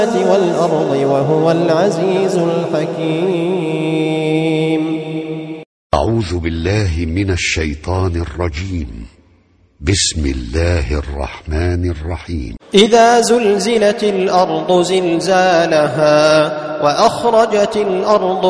والأرض وهو العزيز الحكيم. أعوذ بالله من الشيطان الرجيم. بسم الله الرحمن الرحيم. إذا زلزلت الأرض زلزالها وأخرجت الأرض